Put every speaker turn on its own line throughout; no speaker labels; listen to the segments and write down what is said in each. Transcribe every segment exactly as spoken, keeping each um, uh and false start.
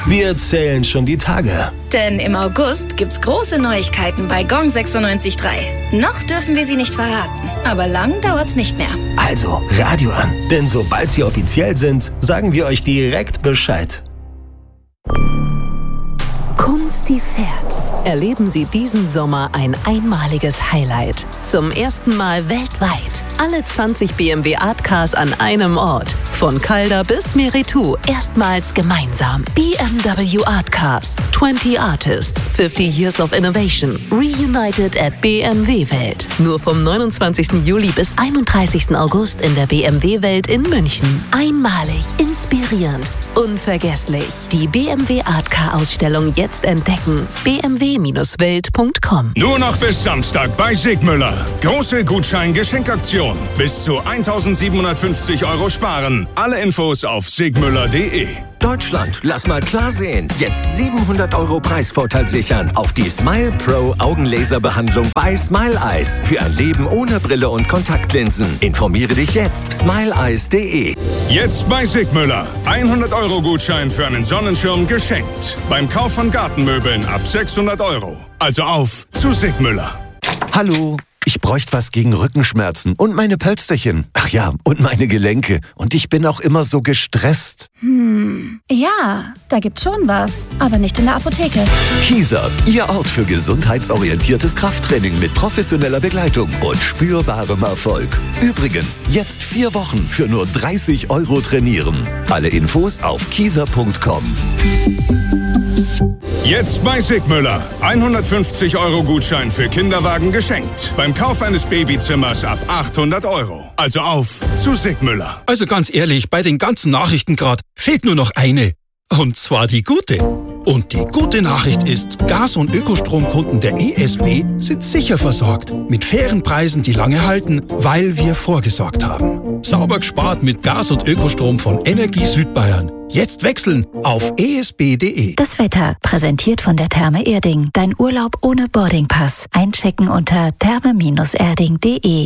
Wir zählen schon die Tage.
Denn im August gibt's große Neuigkeiten bei Gong sechsundneunzig Komma drei. Noch dürfen wir sie nicht verraten, aber lang dauert's nicht mehr.
Also, Radio an, denn sobald sie offiziell sind, sagen wir euch direkt Bescheid.
Kunst, die fährt. Erleben Sie diesen Sommer ein einmaliges Highlight. Zum ersten Mal weltweit. Alle zwanzig B M W Artcars an einem Ort. Von Calder bis Meritou. Erstmals gemeinsam. B M W Artcars. zwanzig Artists. fünfzig Years of Innovation. Reunited at B M W Welt. Nur vom neunundzwanzigsten Juli bis einunddreißigsten August in der B M W Welt in München. Einmalig, inspirierend, unvergesslich. Die B M W Artcar Ausstellung jetzt entdecken. b m w Bindestrich welt Punkt com.
Nur noch bis Samstag bei Sigmüller. Große Gutschein-Geschenkaktion. Bis zu eintausendsiebenhundertfünfzig Euro sparen. Alle Infos auf sigmüller punkt de.
Deutschland, lass mal klar sehen. Jetzt siebenhundert Euro Preisvorteil sichern auf die Smile Pro Augenlaserbehandlung bei Smile Eyes. Für ein Leben ohne Brille und Kontaktlinsen. Informiere dich jetzt. smile eyes punkt de.
Jetzt bei Sigmüller. hundert Euro Gutschein für einen Sonnenschirm geschenkt. Beim Kauf von Gartenmöbeln ab sechshundert Euro. Also auf zu Sigmüller.
Hallo, ich bräuchte was gegen Rückenschmerzen und meine Pölsterchen. Ach ja, und meine Gelenke. Und ich bin auch immer so gestresst.
Hm, ja, da gibt's schon was, aber nicht in der Apotheke.
Kieser, Ihr Ort für gesundheitsorientiertes Krafttraining mit professioneller Begleitung und spürbarem Erfolg. Übrigens, jetzt vier Wochen für nur dreißig Euro trainieren. Alle Infos auf kieser Punkt com.
Jetzt bei Sigmüller. hundertfünfzig Euro Gutschein für Kinderwagen geschenkt. Beim Kauf eines Babyzimmers ab achthundert Euro. Also auf zu Sigmüller.
Also ganz ehrlich, bei den ganzen Nachrichten gerade fehlt nur noch eine. Und zwar die gute. Und die gute Nachricht ist, Gas- und Ökostromkunden der E S B sind sicher versorgt. Mit fairen Preisen, die lange halten, weil wir vorgesorgt haben. Sauber gespart mit Gas- und Ökostrom von Energie Südbayern. Jetzt wechseln auf e s b punkt de.
Das Wetter, präsentiert von der Therme Erding. Dein Urlaub ohne Boardingpass. Einchecken unter therme Bindestrich erding Punkt de.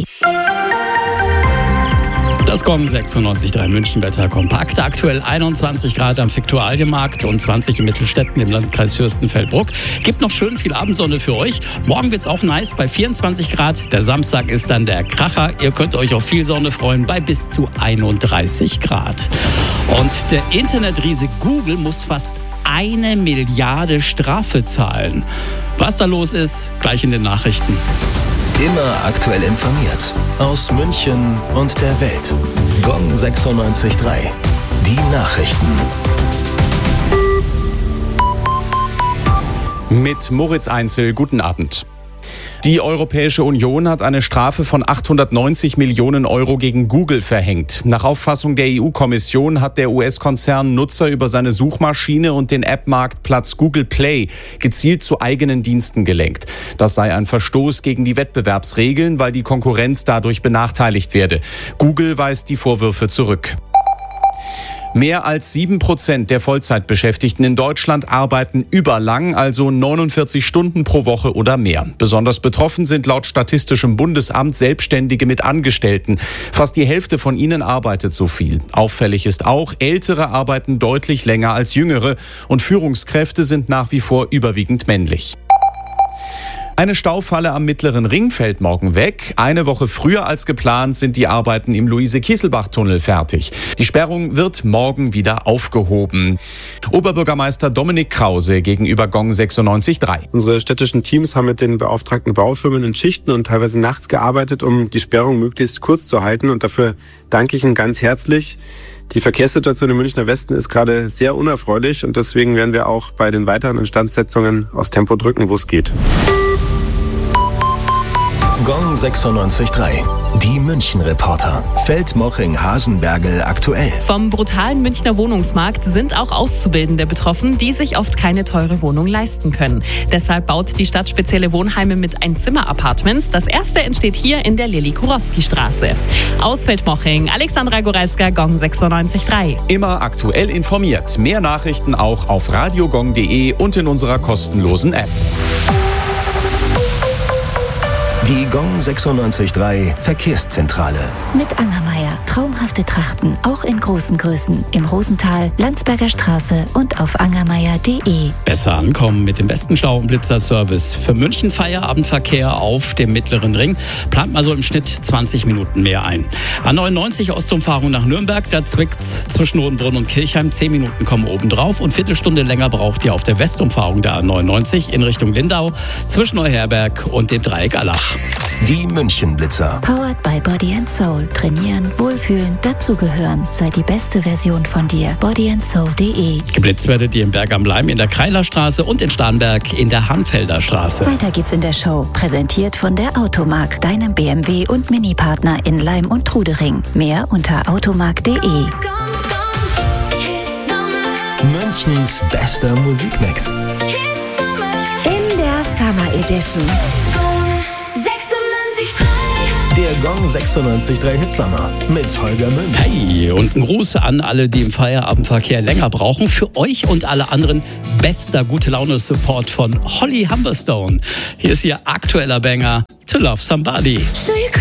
Das Gong sechsundneunzig Komma drei Münchenwetter kompakt. Aktuell einundzwanzig Grad am Viktualienmarkt und zwanzig in Mittelstädten im Landkreis Fürstenfeldbruck. Gibt noch schön viel Abendsonne für euch. Morgen wird's auch nice bei vierundzwanzig Grad. Der Samstag ist dann der Kracher. Ihr könnt euch auf viel Sonne freuen bei bis zu einunddreißig Grad. Und der Internetriese Google muss fast eine Milliarde Strafe zahlen. Was da los ist, gleich in den Nachrichten.
Immer aktuell informiert. Aus München und der Welt. Gong sechsundneunzig Komma drei. Die Nachrichten.
Mit Moritz Einzel, guten Abend. Die Europäische Union hat eine Strafe von achthundertneunzig Millionen Euro gegen Google verhängt. Nach Auffassung der E U-Kommission hat der U S-Konzern Nutzer über seine Suchmaschine und den App-Marktplatz Google Play gezielt zu eigenen Diensten gelenkt. Das sei ein Verstoß gegen die Wettbewerbsregeln, weil die Konkurrenz dadurch benachteiligt werde. Google weist die Vorwürfe zurück. Mehr als sieben Prozent der Vollzeitbeschäftigten in Deutschland arbeiten überlang, also neunundvierzig Stunden pro Woche oder mehr. Besonders betroffen sind laut Statistischem Bundesamt Selbstständige mit Angestellten. Fast die Hälfte von ihnen arbeitet so viel. Auffällig ist auch, Ältere arbeiten deutlich länger als Jüngere und Führungskräfte sind nach wie vor überwiegend männlich. Eine Staufalle am Mittleren Ring fällt morgen weg. Eine Woche früher als geplant sind die Arbeiten im Luise-Kieselbach-Tunnel fertig. Die Sperrung wird morgen wieder aufgehoben. Oberbürgermeister Dominik Krause gegenüber Gong sechsundneunzig Komma drei.
Unsere städtischen Teams haben mit den beauftragten Baufirmen in Schichten und teilweise nachts gearbeitet, um die Sperrung möglichst kurz zu halten. Und dafür danke ich Ihnen ganz herzlich. Die Verkehrssituation im Münchner Westen ist gerade sehr unerfreulich und deswegen werden wir auch bei den weiteren Instandsetzungen aufs Tempo drücken, wo es geht.
Gong sechsundneunzig Komma drei. Die München-Reporter. Feldmoching-Hasenbergel aktuell.
Vom brutalen Münchner Wohnungsmarkt sind auch Auszubildende betroffen, die sich oft keine teure Wohnung leisten können. Deshalb baut die Stadt spezielle Wohnheime mit Einzimmer-Apartments. Das erste entsteht hier in der Lilly-Kurowski-Straße. Aus Feldmoching, Alexandra Goralska, Gong sechsundneunzig Komma drei.
Immer aktuell informiert. Mehr Nachrichten auch auf radiogong punkt de und in unserer kostenlosen App.
Die Gong sechsundneunzig Komma drei Verkehrszentrale.
Mit Angermeier. Traumhafte Trachten, auch in großen Größen. Im Rosental, Landsberger Straße und auf angermeier punkt de.
Besser ankommen mit dem besten Stau- und Blitzerservice. Für München Feierabendverkehr auf dem Mittleren Ring plant man so im Schnitt zwanzig Minuten mehr ein. A neunundneunzig Ostumfahrung nach Nürnberg, da zwickt zwischen Rodenbrunn und Kirchheim. zehn Minuten kommen oben drauf und Viertelstunde länger braucht ihr auf der Westumfahrung der A neunundneunzig in Richtung Lindau zwischen Neuherberg und dem Dreieck Allach.
Die München-Blitzer.
Powered by Body and Soul. Trainieren, wohlfühlen, dazugehören. Sei die beste Version von dir. body and soul punkt de.
Geblitzt werdet ihr im Berg am Leim in der Kreilerstraße und in Starnberg in der Hanfelder Straße.
Weiter geht's in der Show. Präsentiert von der Automark, deinem B M W und Mini-Partner in Leim und Trudering. Mehr unter automark punkt de.
Münchens bester Musikmix.
In der Summer Edition.
Der Gong sechsundneunzig Komma drei Hitsummer mit Holger Münch.
Hey, und ein Gruß an alle, die im Feierabendverkehr länger brauchen. Für euch und alle anderen bester Gute-Laune-Support von Holly Humberstone. Hier ist ihr aktueller Banger To Love Somebody.